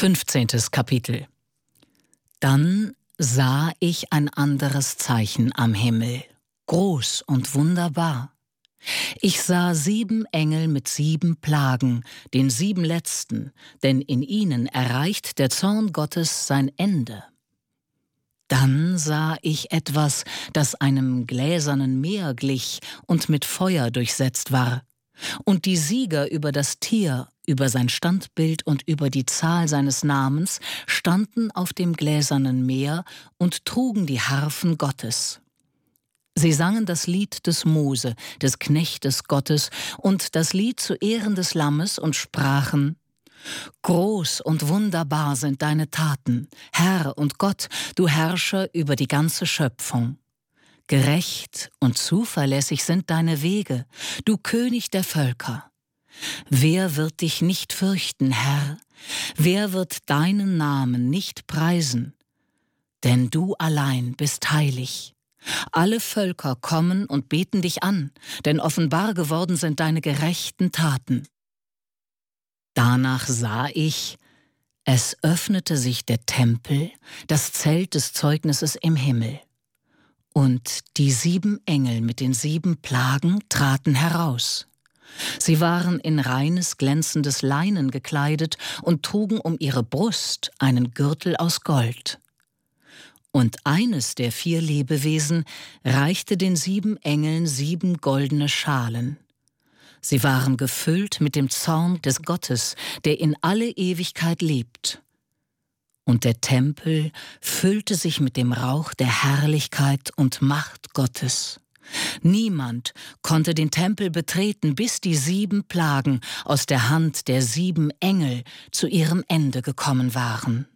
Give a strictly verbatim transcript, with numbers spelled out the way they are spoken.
Fünfzehntes Kapitel. Dann sah ich ein anderes Zeichen am Himmel, groß und wunderbar. Ich sah sieben Engel mit sieben Plagen, den sieben letzten, denn in ihnen erreicht der Zorn Gottes sein Ende. Dann sah ich etwas, das einem gläsernen Meer glich und mit Feuer durchsetzt war. Und die Sieger über das Tier, über sein Standbild und über die Zahl seines Namens standen auf dem gläsernen Meer und trugen die Harfen Gottes. Sie sangen das Lied des Mose, des Knechtes Gottes, und das Lied zu Ehren des Lammes und sprachen: Groß und wunderbar sind deine Taten, Herr und Gott, du Herrscher über die ganze Schöpfung. Gerecht und zuverlässig sind deine Wege, du König der Völker. Wer wird dich nicht fürchten, Herr? Wer wird deinen Namen nicht preisen? Denn du allein bist heilig. Alle Völker kommen und beten dich an, denn offenbar geworden sind deine gerechten Taten. Danach sah ich, es öffnete sich der Tempel, das Zelt des Zeugnisses im Himmel. Und die sieben Engel mit den sieben Plagen traten heraus. Sie waren in reines, glänzendes Leinen gekleidet und trugen um ihre Brust einen Gürtel aus Gold. Und eines der vier Lebewesen reichte den sieben Engeln sieben goldene Schalen. Sie waren gefüllt mit dem Zorn des Gottes, der in alle Ewigkeit lebt. Und der Tempel füllte sich mit dem Rauch der Herrlichkeit und Macht Gottes. Niemand konnte den Tempel betreten, bis die sieben Plagen aus der Hand der sieben Engel zu ihrem Ende gekommen waren.